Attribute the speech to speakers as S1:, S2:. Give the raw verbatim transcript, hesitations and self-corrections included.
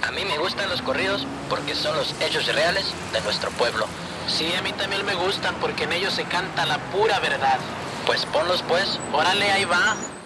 S1: A mí me gustan los corridos porque son los hechos reales de nuestro pueblo.
S2: Sí, a mí también me gustan porque en ellos se canta la pura verdad.
S1: Pues ponlos pues.
S2: Órale, ahí va.